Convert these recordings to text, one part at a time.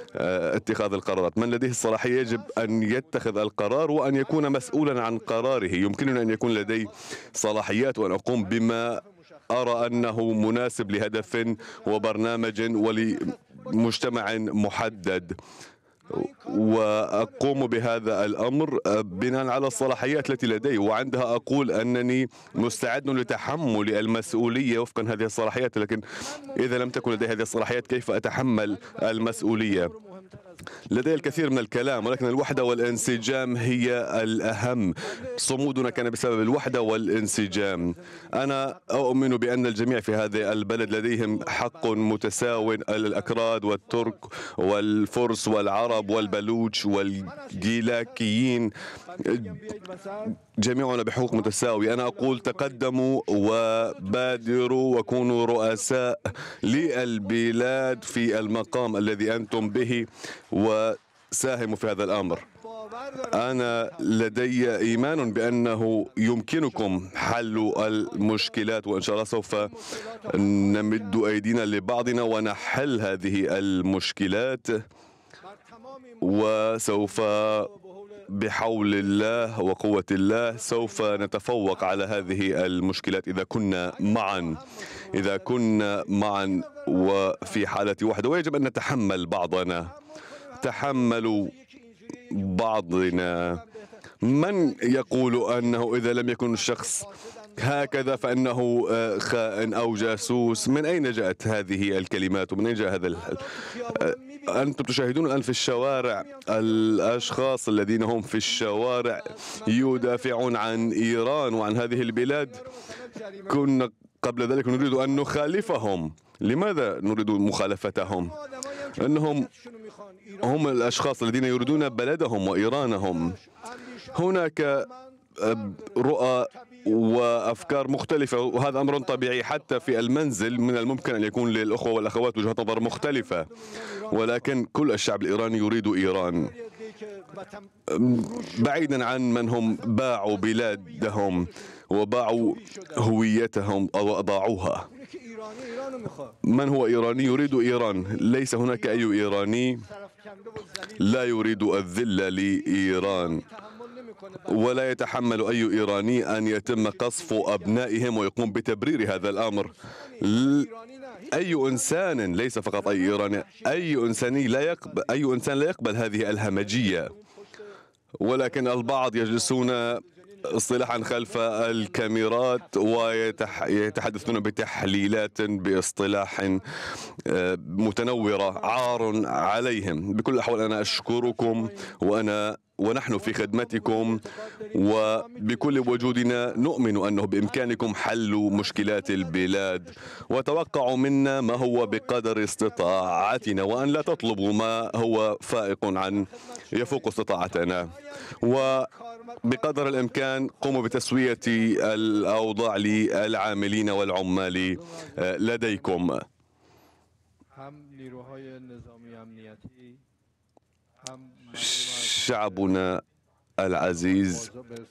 اتخاذ القرارات. من لديه الصلاحية يجب أن يتخذ القرار وأن يكون مسؤولا عن قراره. يمكنني أن يكون لدي صلاحيات وأن أقوم بما أرى أنه مناسب لهدف وبرنامج ولمجتمع محدد، وأقوم بهذا الأمر بناء على الصلاحيات التي لدي، وعندها أقول أنني مستعد لتحمل المسؤولية وفقا هذه الصلاحيات. لكن إذا لم تكن لدي هذه الصلاحيات كيف أتحمل المسؤولية؟ لدي الكثير من الكلام، ولكن الوحدة والانسجام هي الأهم. صمودنا كان بسبب الوحدة والانسجام. أنا أؤمن بأن الجميع في هذا البلد لديهم حق متساو، الأكراد والترك والفرس والعرب والبلوش والجيلاكيين، جميعنا بحقوق متساوية. أنا أقول تقدموا وبادروا وكونوا رؤساء للبلاد في المقام الذي أنتم به وساهموا في هذا الأمر. أنا لدي إيمان بأنه يمكنكم حل المشكلات، وإن شاء الله سوف نمد أيدينا لبعضنا ونحل هذه المشكلات، وسوف بحول الله وقوة الله سوف نتفوق على هذه المشكلات إذا كنا معا وفي حالة وحدة. ويجب أن نتحمل بعضنا. تحملوا بعضنا. من يقول أنه إذا لم يكن الشخص هكذا فإنه خائن أو جاسوس؟ من أين جاءت هذه الكلمات ومن أين جاء هذا أنتم تشاهدون الآن في الشوارع الأشخاص الذين هم في الشوارع يدافعون عن إيران وعن هذه البلاد. كنا قبل ذلك نريد أن نخالفهم. لماذا نريد مخالفتهم؟ أنهم هم الأشخاص الذين يريدون بلدهم وإيرانهم. هناك رؤى وأفكار مختلفة، وهذا أمر طبيعي. حتى في المنزل من الممكن أن يكون للأخوة والأخوات وجهة نظر مختلفة، ولكن كل الشعب الإيراني يريد إيران، بعيدا عن من هم باعوا بلادهم وباعوا هويتهم أو أضاعوها. من هو إيراني يريد إيران. ليس هناك أي إيراني لا يريد الذل لإيران، ولا يتحمل أي إيراني أن يتم قصف أبنائهم ويقوم بتبرير هذا الأمر. أي إنسان، ليس فقط أي إيراني، أي إنسان لا يقبل هذه الهمجية. ولكن البعض يجلسون اصطلاحا خلف الكاميرات ويتحدثون بتحليلات باصطلاح متنورة، عار عليهم. بكل الأحوال أنا أشكركم، ونحن في خدمتكم، وبكل وجودنا نؤمن أنه بإمكانكم حل مشكلات البلاد. وتوقعوا منا ما هو بقدر استطاعتنا، وأن لا تطلبوا ما هو يفوق استطاعتنا. وبقدر الإمكان قوموا بتسوية الأوضاع للعاملين والعمال لديكم. شعبنا العزيز،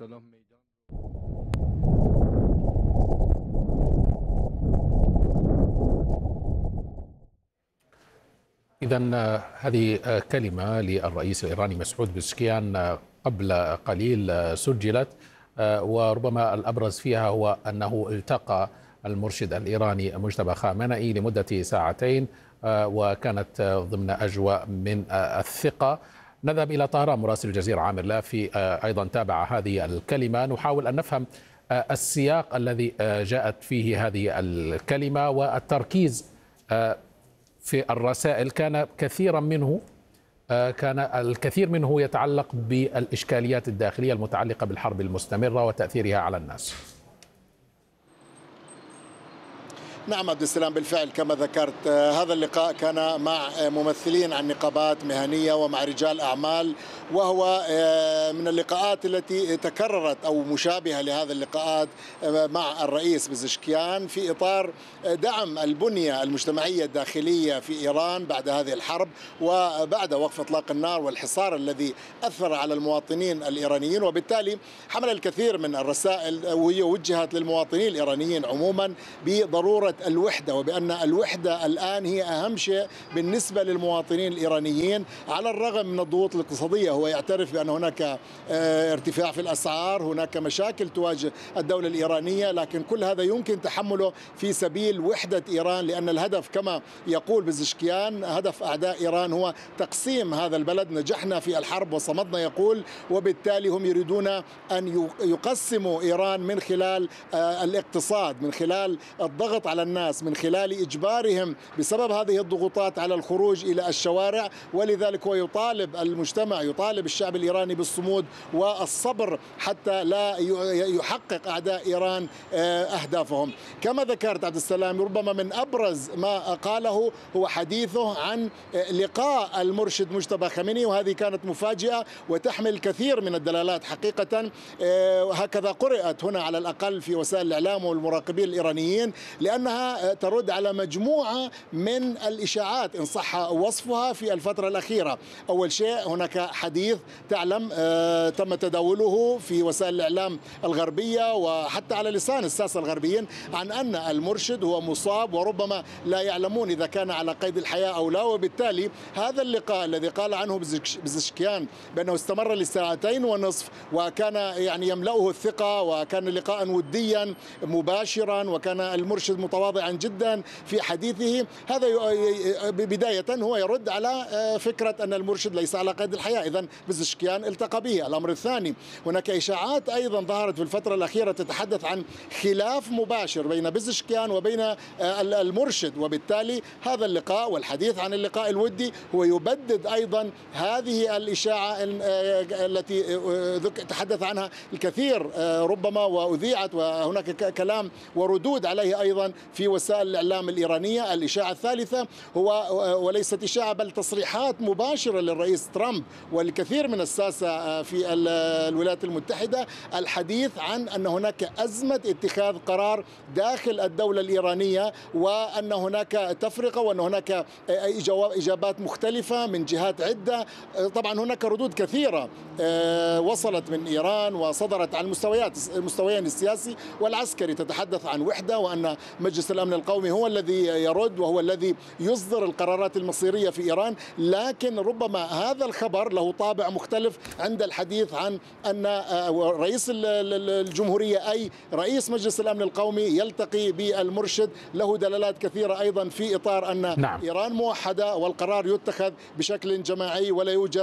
إذن هذه كلمة للرئيس الإيراني مسعود بزشكيان قبل قليل سجلت، وربما الأبرز فيها هو أنه التقى المرشد الإيراني مجتبى خامنئي لمدة ساعتين، وكانت ضمن أجواء من الثقة. نذهب إلى طهران. مراسل الجزيرة عامر لافي أيضا تابع هذه الكلمة. نحاول أن نفهم السياق الذي جاءت فيه هذه الكلمة، والتركيز في الرسائل كان الكثير منه يتعلق بالإشكاليات الداخلية المتعلقة بالحرب المستمرة وتأثيرها على الناس. نعم عبد السلام، بالفعل كما ذكرت هذا اللقاء كان مع ممثلين عن نقابات مهنية ومع رجال أعمال، وهو من اللقاءات التي تكررت أو مشابهة لهذا اللقاءات مع الرئيس بزشكيان في إطار دعم البنية المجتمعية الداخلية في إيران بعد هذه الحرب وبعد وقف إطلاق النار والحصار الذي أثر على المواطنين الإيرانيين. وبالتالي حمل الكثير من الرسائل وهي وجهت للمواطنين الإيرانيين عموما بضرورة الوحدة، وبأن الوحدة الآن هي أهم شيء بالنسبة للمواطنين الإيرانيين على الرغم من الضغوط الاقتصادية. هو يعترف بأن هناك ارتفاع في الأسعار، هناك مشاكل تواجه الدولة الإيرانية، لكن كل هذا يمكن تحمله في سبيل وحدة إيران، لأن الهدف كما يقول بزشكيان هدف أعداء إيران هو تقسيم هذا البلد. نجحنا في الحرب وصمدنا يقول، وبالتالي هم يريدون أن يقسموا إيران من خلال الاقتصاد، من خلال الضغط على الناس، من خلال إجبارهم بسبب هذه الضغوطات على الخروج إلى الشوارع. ولذلك هو يطالب المجتمع، يطالب الشعب الإيراني بالصمود والصبر حتى لا يحقق أعداء إيران أهدافهم. كما ذكرت عبد السلام، ربما من أبرز ما قاله هو حديثه عن لقاء المرشد مجتبى خامنئي، وهذه كانت مفاجئة وتحمل كثير من الدلالات حقيقة، هكذا قرأت هنا على الأقل في وسائل الإعلام والمراقبين الإيرانيين، لأنها ترد على مجموعة من الإشاعات إن صح وصفها في الفترة الأخيرة. أول شيء هناك حديث تعلم تم تداوله في وسائل الإعلام الغربية وحتى على لسان الساسة الغربيين عن أن المرشد هو مصاب وربما لا يعلمون إذا كان على قيد الحياة أو لا. وبالتالي هذا اللقاء الذي قال عنه بزشكيان بأنه استمر لساعتين ونصف وكان يعني يملأه الثقة، وكان لقاء وديا مباشرا، وكان المرشد متواضعا جدا في حديثه، هذا بداية هو يرد على فكرة أن المرشد ليس على قيد الحياة، إذن بزشكيان التقى به. الأمر الثاني، هناك إشاعات أيضا ظهرت في الفترة الأخيرة تتحدث عن خلاف مباشر بين بزشكيان وبين المرشد، وبالتالي هذا اللقاء والحديث عن اللقاء الودي هو يبدد أيضا هذه الإشاعة التي تحدث عنها الكثير ربما وأذيعت، وهناك كلام وردود عليه أيضا في وسائل الإعلام الإيرانية. الإشاعة الثالثة هو وليست إشاعة بل تصريحات مباشرة للرئيس ترامب والكثير من الساسة في الولايات المتحدة، الحديث عن أن هناك أزمة اتخاذ قرار داخل الدولة الإيرانية، وأن هناك تفرقة، وأن هناك إجابات مختلفة من جهات عدة. طبعا هناك ردود كثيرة وصلت من إيران وصدرت عن المستويين السياسي والعسكري، تتحدث عن وحدة، وأن مجلس الأمن القومي هو الذي يرد وهو الذي يصدر القرارات المصيرية في إيران. لكن ربما هذا الخبر له طابع مختلف عند الحديث عن أن رئيس الجمهورية أي رئيس مجلس الأمن القومي يلتقي بالمرشد، له دلالات كثيرة أيضا في إطار أن إيران موحدة والقرار يتخذ بشكل جماعي،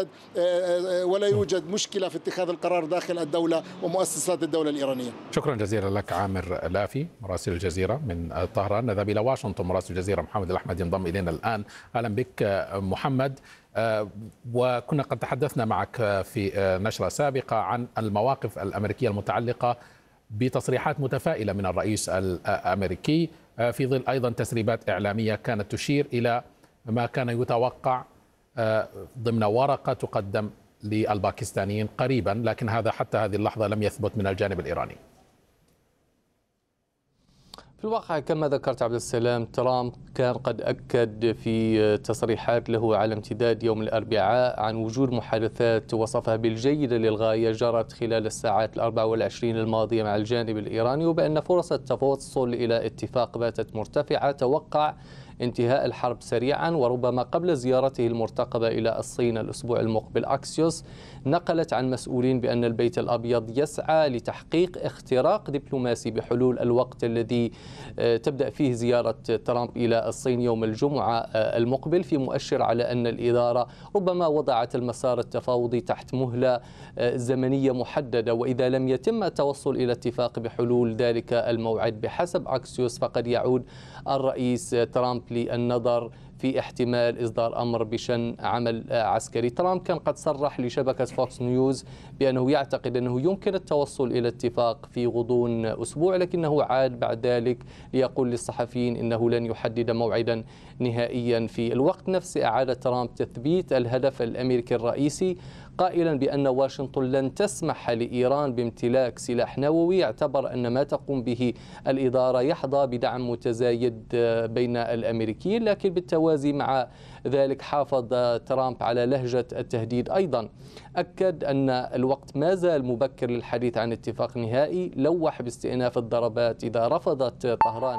ولا يوجد مشكلة في اتخاذ القرار داخل الدولة ومؤسسات الدولة الإيرانية. شكرا جزيلا لك عامر لافي مراسل الجزيرة من طهران. نذهب إلى واشنطن، مراسل الجزيرة محمد الأحمد ينضم إلينا الآن. أهلا بك محمد. وكنا قد تحدثنا معك في نشرة سابقة عن المواقف الأمريكية المتعلقة بتصريحات متفائلة من الرئيس الأمريكي في ظل أيضا تسريبات إعلامية كانت تشير إلى ما كان يتوقع ضمن ورقة تقدم للباكستانيين قريبا، لكن هذا حتى هذه اللحظة لم يثبت من الجانب الإيراني. في الواقع كما ذكرت عبد السلام، ترامب كان قد أكد في تصريحات له على امتداد يوم الأربعاء عن وجود محادثات وصفها بالجيدة للغاية جرت خلال الساعات 24 الماضية مع الجانب الإيراني، وبأن فرص التوصل إلى اتفاق باتت مرتفعة. توقع انتهاء الحرب سريعا، وربما قبل زيارته المرتقبة إلى الصين الأسبوع المقبل. أكسيوس نقلت عن مسؤولين بأن البيت الأبيض يسعى لتحقيق اختراق دبلوماسي بحلول الوقت الذي تبدأ فيه زيارة ترامب إلى الصين يوم الجمعة المقبل، في مؤشر على أن الإدارة ربما وضعت المسار التفاوضي تحت مهلة زمنية محددة، وإذا لم يتم التوصل إلى اتفاق بحلول ذلك الموعد بحسب أكسيوس فقد يعود الرئيس ترامب للنظر في احتمال إصدار أمر بشن عمل عسكري. ترامب كان قد صرح لشبكة فوكس نيوز بأنه يعتقد أنه يمكن التوصل إلى اتفاق في غضون أسبوع، لكنه عاد بعد ذلك ليقول للصحفيين أنه لن يحدد موعدا نهائيا. في الوقت نفسه أعاد ترامب تثبيت الهدف الأمريكي الرئيسي، قائلا بأن واشنطن لن تسمح لإيران بامتلاك سلاح نووي. اعتبر أن ما تقوم به الإدارة يحظى بدعم متزايد بين الأمريكيين، لكن بالتوازي مع ذلك حافظ ترامب على لهجة التهديد. أيضا أكد أن الوقت ما زال مبكر للحديث عن اتفاق نهائي، لوح باستئناف الضربات إذا رفضت طهران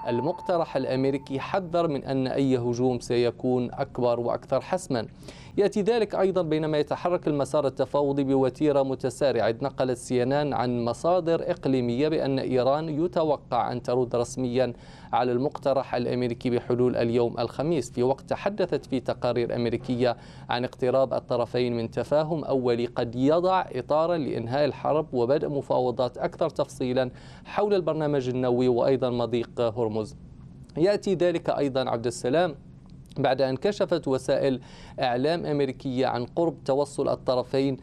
المقترح الأمريكي حذر من أن أي هجوم سيكون أكبر وأكثر حسما. يأتي ذلك أيضا بينما يتحرك المسار التفاوضي بوتيرة متسارعة. نقلت CNN عن مصادر إقليمية بأن إيران يتوقع أن ترد رسميا على المقترح الأمريكي بحلول اليوم الخميس، في وقت تحدثت في تقارير أمريكية عن اقتراب الطرفين من تفاهم أولي قد يضع إطارا لإنهاء الحرب وبدء مفاوضات أكثر تفصيلا حول البرنامج النووي وأيضا مضيق هرمز. يأتي ذلك أيضا عبد السلام بعد أن كشفت وسائل إعلام أمريكية عن قرب توصل الطرفين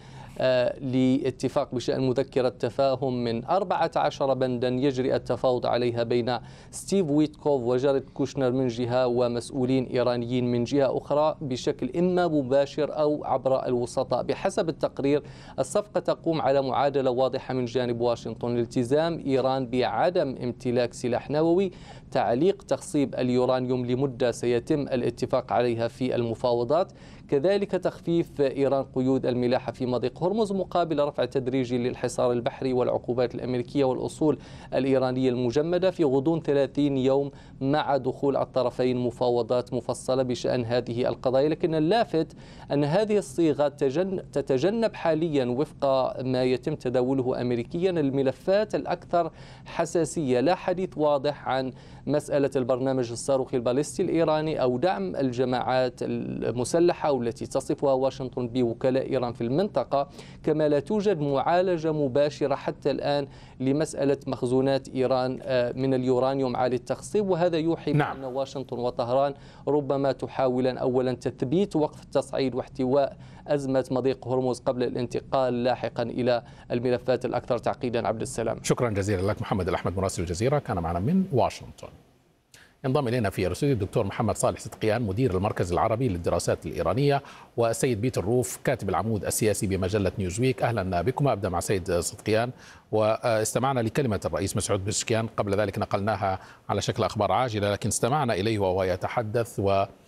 لاتفاق بشأن مذكرة تفاهم من 14 بندا يجري التفاوض عليها بين ستيف ويتكوف وجاريد كوشنر من جهة ومسؤولين إيرانيين من جهة أخرى بشكل إما مباشر أو عبر الوسطاء. بحسب التقرير الصفقة تقوم على معادلة واضحة من جانب واشنطن: الالتزام إيران بعدم امتلاك سلاح نووي، تعليق تخصيب اليورانيوم لمدة سيتم الاتفاق عليها في المفاوضات، كذلك تخفيف إيران قيود الملاحة في مضيق هرمز مقابل رفع تدريجي للحصار البحري والعقوبات الأمريكية والأصول الإيرانية المجمدة في غضون 30 يوم مع دخول الطرفين مفاوضات مفصلة بشأن هذه القضايا. لكن اللافت أن هذه الصيغة تتجنب حاليا وفق ما يتم تداوله أمريكيا الملفات الأكثر حساسية. لا حديث واضح عن مسألة البرنامج الصاروخي الباليستي الإيراني أو دعم الجماعات المسلحة والتي تصفها واشنطن بوكلاء إيران في المنطقة، كما لا توجد معالجة مباشرة حتى الآن لمسألة مخزونات إيران من اليورانيوم عالي التخصيب، وهذا يوحي بأن واشنطن وطهران ربما تحاولان أولا تثبيت وقف التصعيد واحتواء أزمة مضيق هرمز قبل الانتقال لاحقا إلى الملفات الأكثر تعقيدا. عبد السلام، شكرا جزيلا لك. محمد الأحمد مراسل الجزيرة كان معنا من واشنطن. ينضم إلينا في الاستوديو الدكتور محمد صالح صدقيان مدير المركز العربي للدراسات الإيرانية، والسيد بيتر روف كاتب العمود السياسي بمجلة نيوزويك. أهلا بكم. أبدأ مع سيد صدقيان، واستمعنا لكلمة الرئيس مسعود بزشكيان، قبل ذلك نقلناها على شكل أخبار عاجلة، لكن استمعنا إليه وهو يتحدث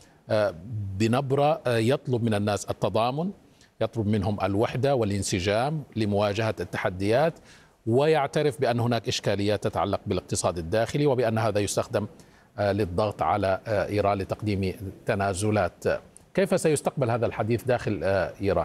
بنبرة يطلب من الناس التضامن، يطلب منهم الوحدة والانسجام لمواجهة التحديات، ويعترف بأن هناك إشكاليات تتعلق بالاقتصاد الداخلي وبأن هذا يستخدم للضغط على إيران لتقديم تنازلات. كيف سيستقبل هذا الحديث داخل إيران؟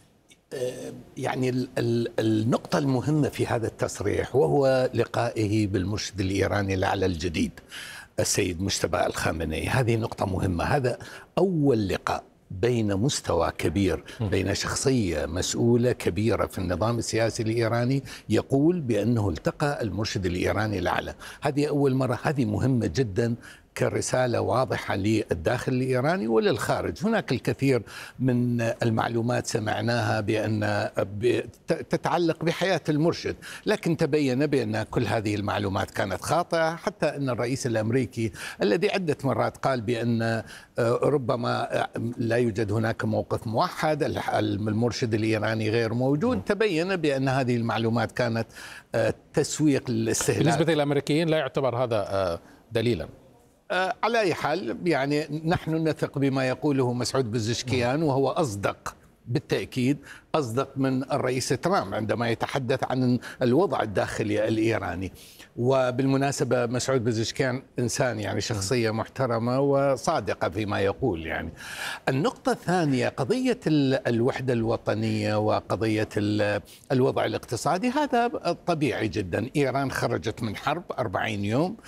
يعني النقطة المهمة في هذا التصريح وهو لقائه بالمرشد الإيراني الأعلى الجديد السيد مجتبى الخامنئي، هذه نقطة مهمة. هذا أول لقاء بين مستوى كبير، بين شخصية مسؤولة كبيرة في النظام السياسي الإيراني يقول بأنه التقى المرشد الإيراني الأعلى. هذه أول مرة، هذه مهمة جدا كرسالة واضحة للداخل الإيراني وللخارج. هناك الكثير من المعلومات سمعناها بأن تتعلق بحياة المرشد، لكن تبين بأن كل هذه المعلومات كانت خاطئة، حتى أن الرئيس الأمريكي الذي عدة مرات قال بأن ربما لا يوجد هناك موقف موحد، المرشد الإيراني غير موجود، تبين بأن هذه المعلومات كانت تسويق للاستهلاك. بالنسبة للأمريكيين لا يعتبر هذا دليلا. على أي حال يعني نحن نثق بما يقوله مسعود بزشكيان، وهو أصدق بالتأكيد، أصدق من الرئيس ترامب عندما يتحدث عن الوضع الداخلي الإيراني. وبالمناسبة مسعود بزشكيان إنسان يعني شخصية محترمة وصادقة فيما يقول. يعني النقطة الثانية قضية الوحدة الوطنية وقضية الوضع الاقتصادي، هذا طبيعي جدا. إيران خرجت من حرب 40 يوم،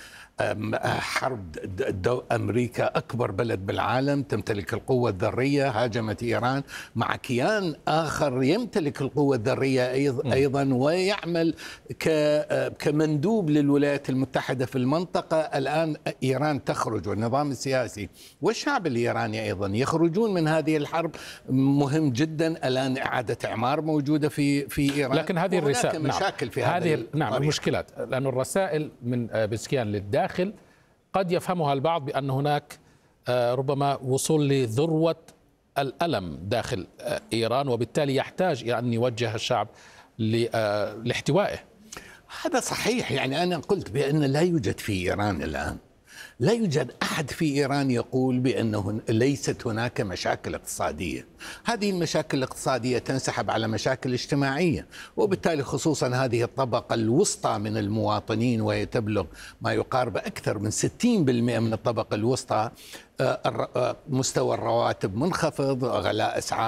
حرب أمريكا أكبر بلد بالعالم تمتلك القوة الذرية، هاجمت إيران مع كيان آخر يمتلك القوة الذرية أيضا ويعمل كمندوب للولايات المتحدة في المنطقة. الآن إيران تخرج، والنظام السياسي والشعب الإيراني أيضا يخرجون من هذه الحرب. مهم جدا الآن إعادة إعمار موجودة في إيران، لكن هذه الرسائل مشاكل في هذه المشكلات، لأن الرسائل من بزشكيان للداخل قد يفهمها البعض بأن هناك ربما وصول لذروة الألم داخل إيران، وبالتالي يحتاج إلى أن يوجه الشعب لاحتوائه. هذا صحيح. يعني أنا قلت بأن لا يوجد في إيران الآن لا يوجد أحد في إيران يقول بأنه ليست هناك مشاكل اقتصادية. هذه المشاكل الاقتصادية تنسحب على مشاكل اجتماعية، وبالتالي خصوصا هذه الطبقة الوسطى من المواطنين، وهي تبلغ ما يقارب أكثر من 60% من الطبقة الوسطى، مستوى الرواتب منخفض، غلاء أسعار